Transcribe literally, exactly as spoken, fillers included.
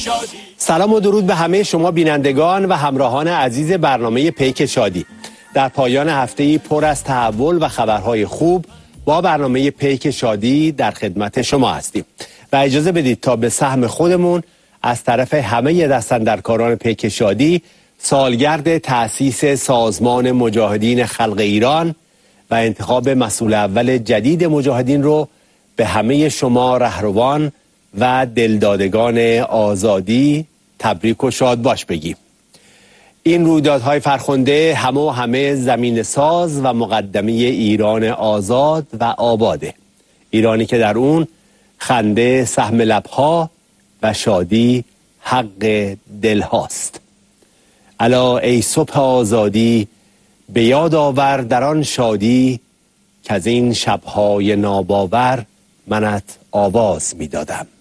سلام و درود به همه شما بینندگان و همراهان عزیز برنامه پیک شادی. در پایان هفته‌ای پر از تحول و خبرهای خوب با برنامه پیک شادی در خدمت شما هستیم و اجازه بدید تا به سهم خودمون از طرف همه دستاندرکاران پیک شادی سالگرد تأسیس سازمان مجاهدین خلق ایران و انتخاب مسئول اول جدید مجاهدین رو به همه شما رهروان و دلدادگان آزادی تبریک و شاد باش بگیم. این رویدادهای فرخنده همه و همه زمین ساز و مقدمه ایران آزاد و آباده، ایرانی که در اون خنده سهم لبها و شادی حق دلهاست. الا ای صبح آزادی به یاد آور در آن شادی که از این شبهای ناباور منت آواز می دادم.